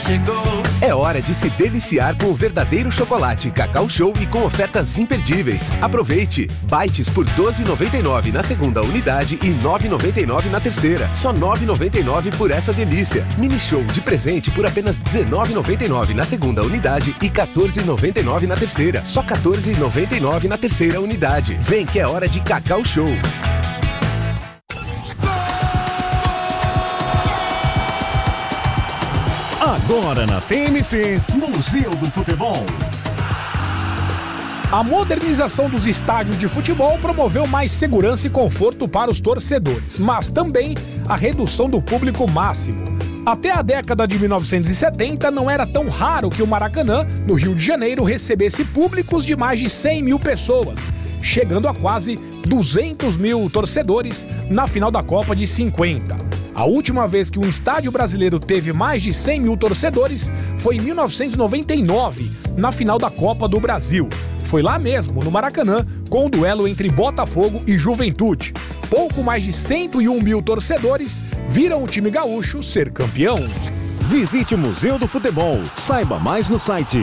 chegou. É hora de se deliciar com o verdadeiro chocolate Cacau Show e com ofertas imperdíveis. Aproveite! Bites por R$ 12,99 na segunda unidade e R$ 9,99 na terceira. Só R$ 9,99 por essa delícia. Mini Show de presente por apenas R$ 19,99 na segunda unidade e R$ 14,99 na terceira. Só R$ 14,99 na terceira unidade. Vem que é hora de Cacau Show. Agora na TMC, Museu do Futebol. A modernização dos estádios de futebol promoveu mais segurança e conforto para os torcedores, mas também a redução do público máximo. Até a década de 1970, não era tão raro que o Maracanã, no Rio de Janeiro, recebesse públicos de mais de 100 mil pessoas, chegando a quase 200 mil torcedores na final da Copa de 50. A última vez que um estádio brasileiro teve mais de 100 mil torcedores foi em 1999, na final da Copa do Brasil. Foi lá mesmo, no Maracanã, com o duelo entre Botafogo e Juventude. Pouco mais de 101 mil torcedores viram o time gaúcho ser campeão. Visite o Museu do Futebol. Saiba mais no site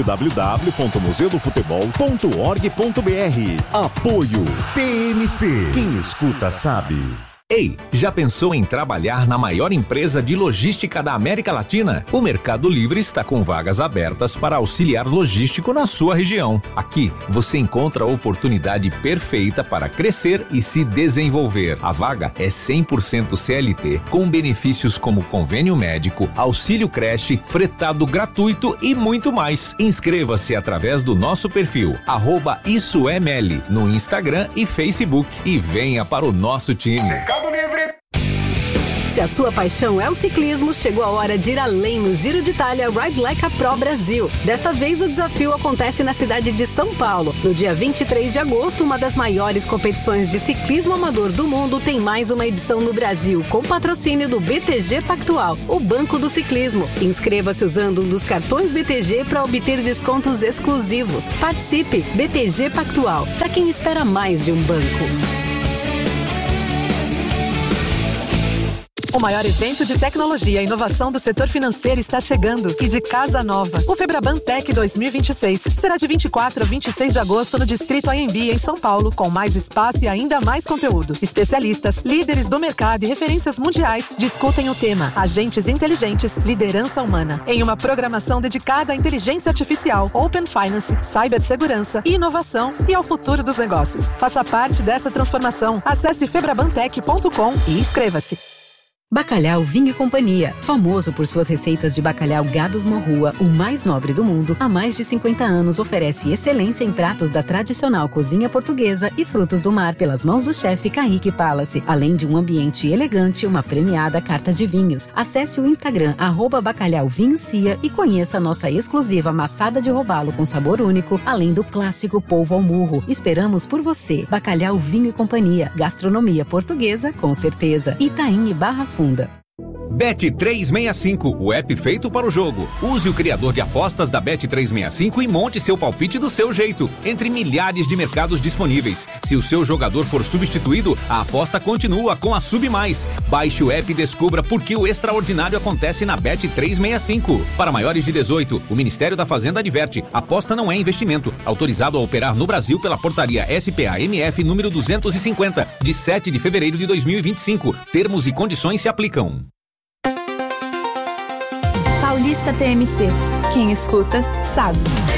www.museudofutebol.org.br. Apoio TMC. Quem escuta sabe. Ei, já pensou em trabalhar na maior empresa de logística da América Latina? O Mercado Livre está com vagas abertas para auxiliar logístico na sua região. Aqui, você encontra a oportunidade perfeita para crescer e se desenvolver. A vaga é 100% CLT, com benefícios como convênio médico, auxílio creche, fretado gratuito e muito mais. Inscreva-se através do nosso perfil, @IsoEML, no Instagram e Facebook e venha para o nosso time. Se a sua paixão é o ciclismo, chegou a hora de ir além no Giro de Itália Ride Like a Pro Brasil. Desta vez o desafio acontece na cidade de São Paulo. No dia 23 de agosto, uma das maiores competições de ciclismo amador do mundo tem mais uma edição no Brasil, com patrocínio do BTG Pactual, o Banco do Ciclismo. Inscreva-se usando um dos cartões BTG para obter descontos exclusivos. Participe! BTG Pactual, para quem espera mais de um banco. O maior evento de tecnologia e inovação do setor financeiro está chegando e de casa nova. O Febraban Tech 2026 será de 24 a 26 de agosto no Distrito AMB, em São Paulo, com mais espaço e ainda mais conteúdo. Especialistas, líderes do mercado e referências mundiais discutem o tema Agentes Inteligentes, Liderança Humana, em uma programação dedicada à inteligência artificial, Open Finance, cibersegurança e inovação e ao futuro dos negócios. Faça parte dessa transformação. Acesse febrabantech.com e inscreva-se. Bacalhau Vinho e Companhia, famoso por suas receitas de bacalhau Gados Morrua, o mais nobre do mundo, há mais de 50 anos oferece excelência em pratos da tradicional cozinha portuguesa e frutos do mar pelas mãos do chefe Kaique Palace, além de um ambiente elegante e uma premiada carta de vinhos. Acesse o Instagram @bacalhauvinhocia e conheça a nossa exclusiva maçada de robalo com sabor único, além do clássico polvo ao murro. Esperamos por você. Bacalhau Vinho e Companhia, gastronomia portuguesa com certeza. Itaim e Barra Funda. Bet365, o app feito para o jogo. Use o criador de apostas da Bet365 e monte seu palpite do seu jeito, entre milhares de mercados disponíveis. Se o seu jogador for substituído, a aposta continua com a Sub Mais. Baixe o app e descubra por que o extraordinário acontece na Bet365. Para maiores de 18, o Ministério da Fazenda adverte: aposta não é investimento. Autorizado a operar no Brasil pela portaria SPA-MF número 250, de 7 de fevereiro de 2025. Termos e condições se aplicam. Paulista TMC. Quem escuta, sabe.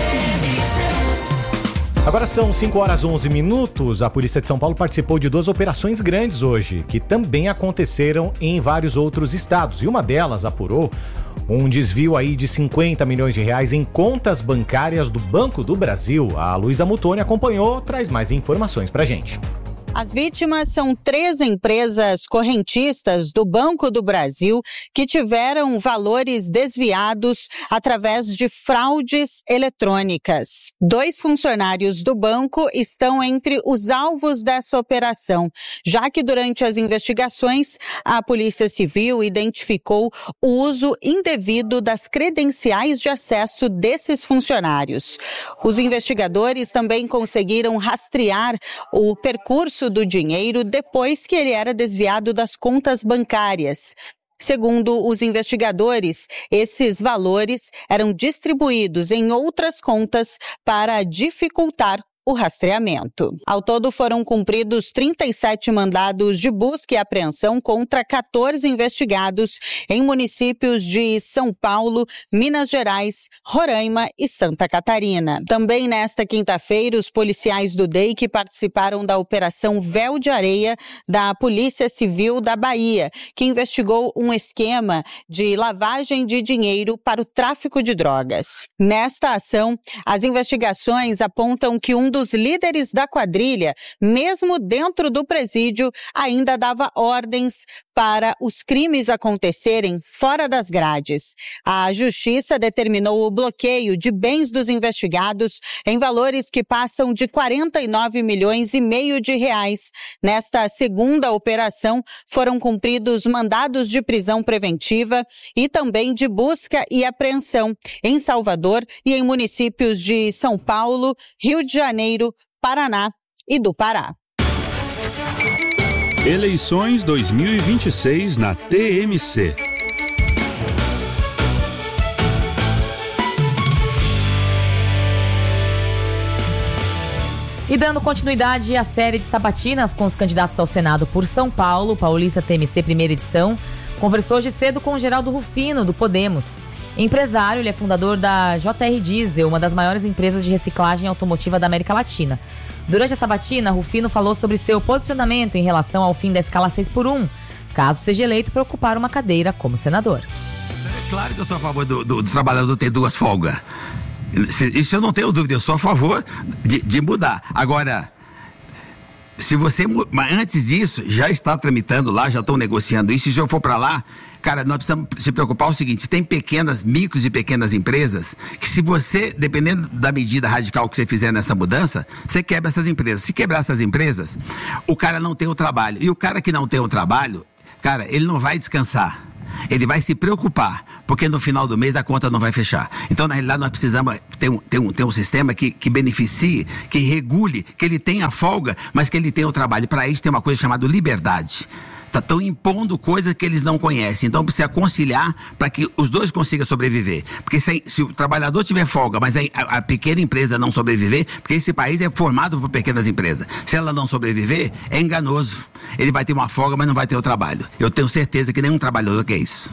Agora são 5h11. A Polícia de São Paulo participou de 2 operações grandes hoje, que também aconteceram em vários outros estados. E uma delas apurou um desvio aí de 50 milhões de reais em contas bancárias do Banco do Brasil. A Luísa Mutoni acompanhou, traz mais informações pra gente. As vítimas são 3 empresas correntistas do Banco do Brasil que tiveram valores desviados através de fraudes eletrônicas. 2 funcionários do banco estão entre os alvos dessa operação, já que durante as investigações, a Polícia Civil identificou o uso indevido das credenciais de acesso desses funcionários. Os investigadores também conseguiram rastrear o percurso do dinheiro depois que ele era desviado das contas bancárias. Segundo os investigadores, esses valores eram distribuídos em outras contas para dificultar o rastreamento. Ao todo, foram cumpridos 37 mandados de busca e apreensão contra 14 investigados em municípios de São Paulo, Minas Gerais, Roraima e Santa Catarina. Também nesta quinta-feira, os policiais do DEIC participaram da Operação Véu de Areia da Polícia Civil da Bahia, que investigou um esquema de lavagem de dinheiro para o tráfico de drogas. Nesta ação, as investigações apontam que um dos líderes da quadrilha, mesmo dentro do presídio, ainda dava ordens para os crimes acontecerem fora das grades. A Justiça determinou o bloqueio de bens dos investigados em valores que passam de 49,5 milhões de reais. Nesta segunda operação, foram cumpridos mandados de prisão preventiva e também de busca e apreensão em Salvador e em municípios de São Paulo, Rio de Janeiro, Paraná e do Pará. Eleições 2026 na TMC. E dando continuidade à série de sabatinas com os candidatos ao Senado por São Paulo, Paulista TMC primeira edição, conversou hoje cedo com o Geraldo Rufino, do Podemos. Empresário, ele é fundador da JR Diesel, uma das maiores empresas de reciclagem automotiva da América Latina. Durante a sabatina, Rufino falou sobre seu posicionamento em relação ao fim da escala 6x1, caso seja eleito para ocupar uma cadeira como senador. É claro que eu sou a favor do trabalhador ter 2 folgas. Isso eu não tenho dúvida, eu sou a favor de mudar. Agora, se você... Mas antes disso, já está tramitando lá, já estão negociando isso, e se eu for para lá, cara, nós precisamos se preocupar o seguinte: tem micros e pequenas empresas que, se você, dependendo da medida radical que você fizer nessa mudança, você quebra essas empresas. Se quebrar essas empresas, o cara não tem o trabalho. E o cara que não tem o trabalho, cara, ele não vai descansar. Ele vai se preocupar, porque no final do mês a conta não vai fechar. Então, na realidade, nós precisamos ter um sistema que beneficie, que regule, que ele tenha folga, mas que ele tenha o trabalho. Para isso tem uma coisa chamada liberdade. Estão impondo coisas que eles não conhecem. Então precisa conciliar para que os dois consigam sobreviver. Porque se o trabalhador tiver folga, mas a pequena empresa não sobreviver, porque esse país é formado por pequenas empresas. Se ela não sobreviver, é enganoso. Ele vai ter uma folga, mas não vai ter o trabalho. Eu tenho certeza que nenhum trabalhador quer isso.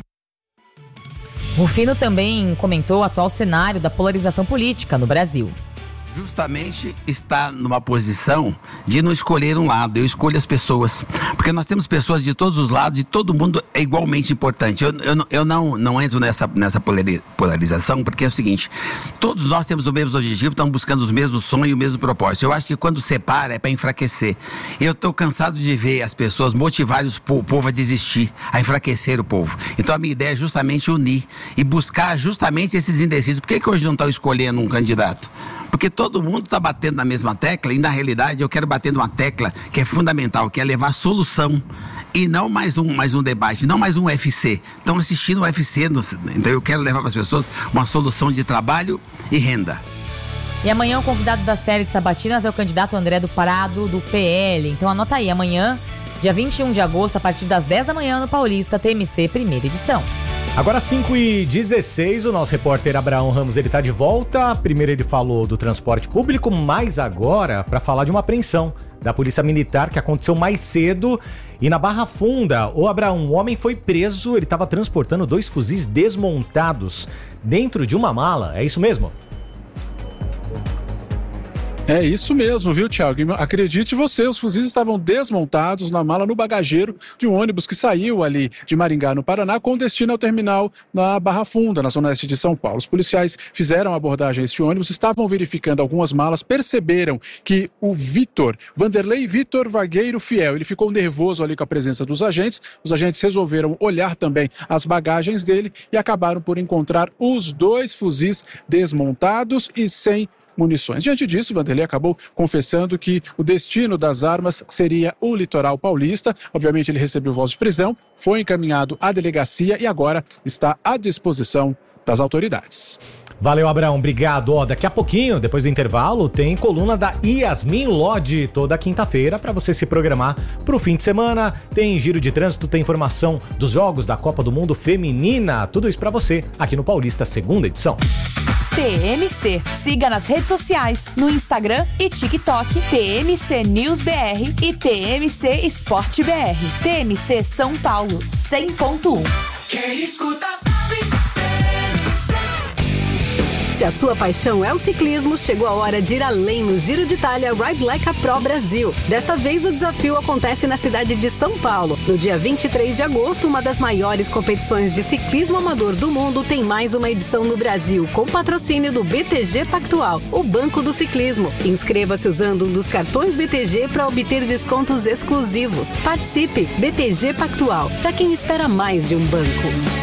Rufino também comentou o atual cenário da polarização política no Brasil. Justamente está numa posição de não escolher um lado, eu escolho as pessoas, porque nós temos pessoas de todos os lados e todo mundo é igualmente importante. Eu não entro nessa polarização, porque é o seguinte: todos nós temos o mesmo objetivo, estamos buscando os mesmos sonhos e o mesmo propósito. Eu acho que quando separa é para enfraquecer. Eu estou cansado de ver as pessoas motivarem o povo a desistir, a enfraquecer o povo. Então a minha ideia é justamente unir e buscar justamente esses indecisos. Por que hoje não estão escolhendo um candidato? Porque todo mundo está batendo na mesma tecla, e na realidade eu quero bater numa tecla que é fundamental, que é levar solução, e não mais um debate, não mais um UFC. Estão assistindo o UFC, então eu quero levar para as pessoas uma solução de trabalho e renda. E amanhã o convidado da série de sabatinas é o candidato André do Prado, do PL. Então anota aí, amanhã, dia 21 de agosto, a partir das 10 da manhã, no Paulista TMC, primeira edição. Agora 5h16, o nosso repórter Abraão Ramos, ele tá de volta. Primeiro ele falou do transporte público, mas agora para falar de uma apreensão da Polícia Militar que aconteceu mais cedo e na Barra Funda. Ô Abraão, um homem foi preso, ele estava transportando 2 fuzis desmontados dentro de uma mala, é isso mesmo? É isso mesmo, viu, Thiago? Acredite você, os fuzis estavam desmontados na mala no bagageiro de um ônibus que saiu ali de Maringá, no Paraná, com destino ao terminal na Barra Funda, na zona oeste de São Paulo. Os policiais fizeram a abordagem a este ônibus, estavam verificando algumas malas, perceberam que o Vanderlei Vitor Vagueiro Fiel, ele ficou nervoso ali com a presença dos agentes. Os agentes resolveram olhar também as bagagens dele e acabaram por encontrar os 2 fuzis desmontados e sem munições. Diante disso, Vanderlei acabou confessando que o destino das armas seria o litoral paulista. Obviamente, ele recebeu voz de prisão, foi encaminhado à delegacia e agora está à disposição das autoridades. Valeu, Abraão, obrigado. Ó, daqui a pouquinho, depois do intervalo, tem coluna da Yasmin Lodge, toda quinta-feira, para você se programar pro fim de semana. Tem giro de trânsito, tem informação dos jogos da Copa do Mundo Feminina, tudo isso para você aqui no Paulista, segunda edição. TMC. Siga nas redes sociais, no Instagram e TikTok, TMC News BR e TMC Esporte BR. TMC São Paulo, 100.1. Quem escuta sabe. Se a sua paixão é o ciclismo, chegou a hora de ir além no Giro de Itália Ride Like a Pro Brasil. Desta vez o desafio acontece na cidade de São Paulo. No dia 23 de agosto, uma das maiores competições de ciclismo amador do mundo tem mais uma edição no Brasil, com patrocínio do BTG Pactual, o Banco do Ciclismo. Inscreva-se usando um dos cartões BTG para obter descontos exclusivos. Participe! BTG Pactual, para quem espera mais de um banco.